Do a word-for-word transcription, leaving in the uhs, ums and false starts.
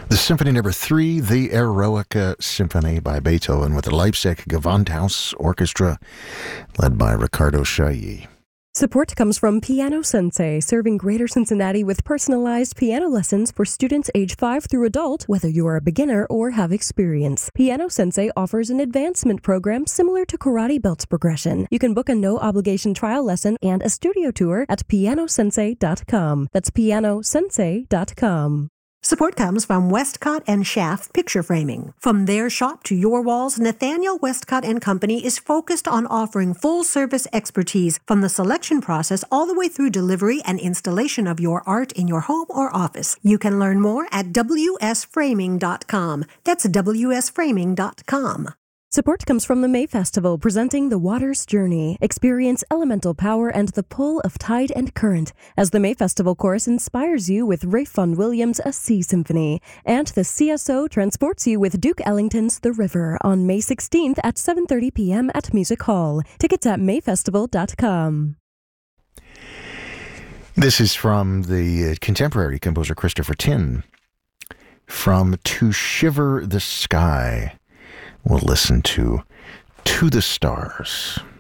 The Symphony Number Three, the Eroica Symphony by Beethoven with the Leipzig Gewandhaus Orchestra, led by Ricardo Chailly. Support comes from Piano Sensei, serving Greater Cincinnati with personalized piano lessons for students age five through adult, whether you are a beginner or have experience. Piano Sensei offers an advancement program similar to Karate Belts Progression. You can book a no-obligation trial lesson and a studio tour at piano sensei dot com. That's piano sensei dot com. Support comes from Westcott and Schaff Picture Framing. From their shop to your walls, Nathaniel Westcott and Company is focused on offering full-service expertise from the selection process all the way through delivery and installation of your art in your home or office. You can learn more at w s framing dot com. That's w s framing dot com. Support comes from the May Festival, presenting The Water's Journey. Experience elemental power and the pull of tide and current as the May Festival Chorus inspires you with Ralph Vaughan Williams' A Sea Symphony. And the C S O transports you with Duke Ellington's The River on May sixteenth at seven thirty p.m. at Music Hall. Tickets at may festival dot com. This is from the uh, contemporary composer Christopher Tin. From To Shiver the Sky, we'll listen to To the Stars.